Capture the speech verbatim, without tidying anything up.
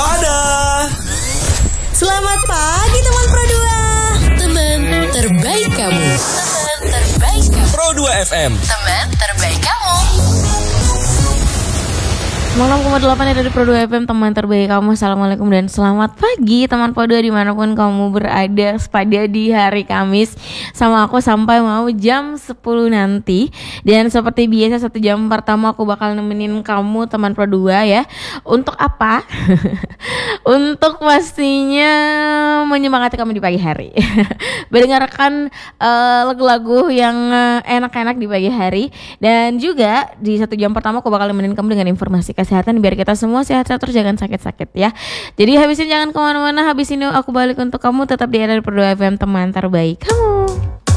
Waspada. Selamat pagi teman Pro dua. Teman terbaik kamu. Teman terbaik kamu. Pro dua F M. Teman terbaik kamu. enam koma delapan dari Pro dua F M, teman terbaik kamu. Assalamualaikum dan selamat pagi teman Pro dua dimanapun kamu berada pada di hari Kamis sama aku sampai mau jam sepuluh nanti. Dan seperti biasa satu jam pertama aku bakal nemenin kamu teman Pro dua ya. Untuk apa? Untuk pastinya menyemangati kamu di pagi hari. Mendengarkan uh, lagu-lagu yang uh, enak-enak di pagi hari. Dan juga di satu jam pertama aku bakal nemenin kamu dengan informasi kesehatan biar kita semua sehat-sehat terus, jangan sakit-sakit ya. Jadi habisin jangan kemana-mana, habis ini aku balik untuk kamu tetap di R R Pro dua F M, teman terbaik kamu.